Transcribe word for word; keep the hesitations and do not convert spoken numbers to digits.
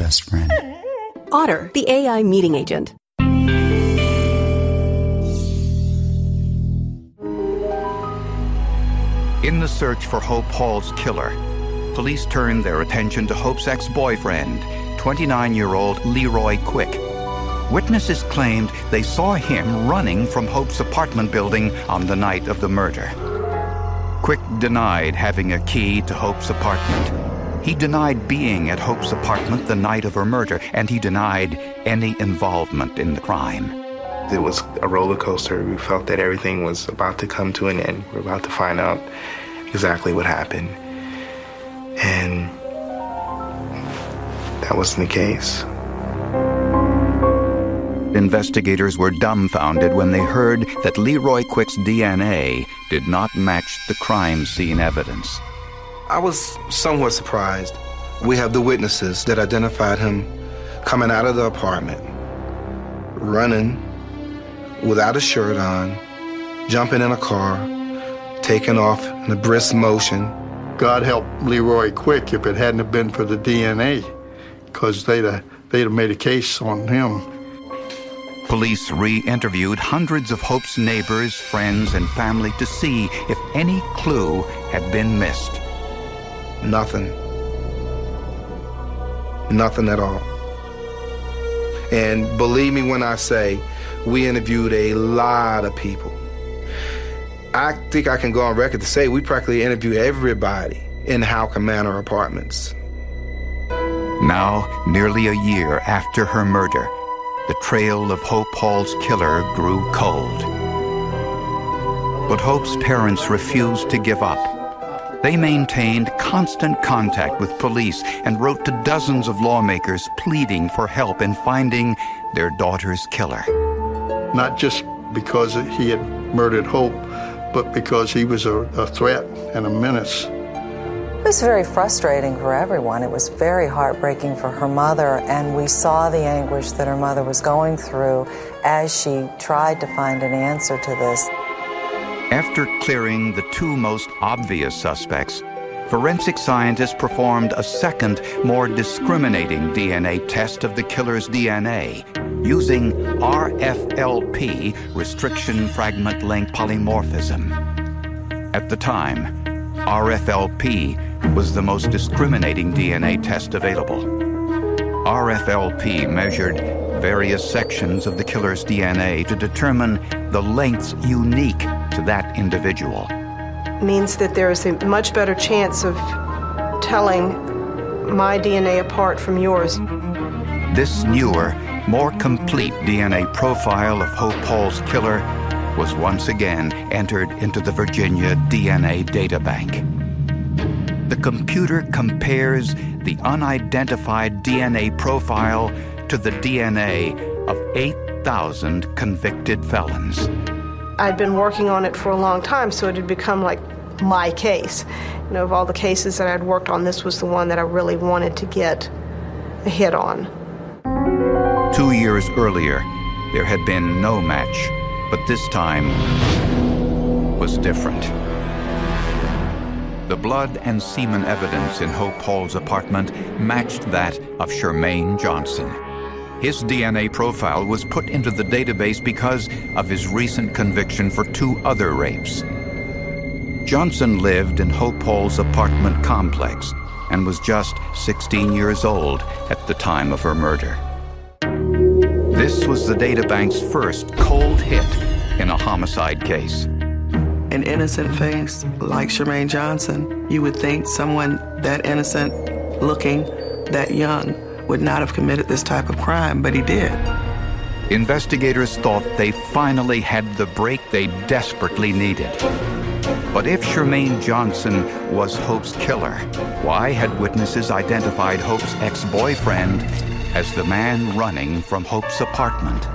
best friend. Otter, the A I meeting agent. In the search for Hope Hall's killer, police turned their attention to Hope's ex-boyfriend, twenty-nine-year-old Leroy Quick. Witnesses claimed they saw him running from Hope's apartment building on the night of the murder. Quick denied having a key to Hope's apartment. He denied being at Hope's apartment the night of her murder, and he denied any involvement in the crime. It was a roller coaster. We felt that everything was about to come to an end. We were about to find out exactly what happened. And that wasn't the case. Investigators were dumbfounded when they heard that Leroy Quick's D N A did not match the crime scene evidence. I was somewhat surprised. We have the witnesses that identified him coming out of the apartment, running without a shirt on, jumping in a car, taking off in a brisk motion. God help Leroy Quick if it hadn't have been for the D N A, because they'd have, they'd have made a case on him. Police re-interviewed hundreds of Hope's neighbors, friends, and family to see if any clue had been missed. Nothing. Nothing at all. And believe me when I say, we interviewed a lot of people. I think I can go on record to say we practically interviewed everybody in Halcomb Manor Apartments. Now, nearly a year after her murder, the trail of Hope Hall's killer grew cold. But Hope's parents refused to give up. They maintained constant contact with police and wrote to dozens of lawmakers pleading for help in finding their daughter's killer. Not just because he had murdered Hope, but because he was a, a threat and a menace. It was very frustrating for everyone. It was very heartbreaking for her mother, and we saw the anguish that her mother was going through as she tried to find an answer to this. After clearing the two most obvious suspects, forensic scientists performed a second, more discriminating D N A test of the killer's D N A using R F L P, restriction fragment length polymorphism. At the time, R F L P was the most discriminating D N A test available. R F L P measured various sections of the killer's D N A to determine the lengths unique to that individual. Means that there is a much better chance of telling my D N A apart from yours. This newer, more complete D N A profile of Hope Hall's killer was once again entered into the Virginia D N A databank. The computer compares the unidentified D N A profile to the D N A of eight thousand convicted felons. I'd been working on it for a long time, so it had become like my case. You know, of all the cases that I'd worked on, this was the one that I really wanted to get a hit on. Two years earlier, there had been no match, but this time was different. The blood and semen evidence in Hope Hall's apartment matched that of Shermaine Johnson. His D N A profile was put into the database because of his recent conviction for two other rapes. Johnson lived in Hope Hall's apartment complex and was just sixteen years old at the time of her murder. This was the databank's first cold hit in a homicide case. An innocent face like Shermaine Johnson, you would think someone that innocent looking, that young, would not have committed this type of crime, but he did. Investigators thought they finally had the break they desperately needed. But if Shermaine Johnson was Hope's killer, why had witnesses identified Hope's ex-boyfriend as the man running from Hope's apartment?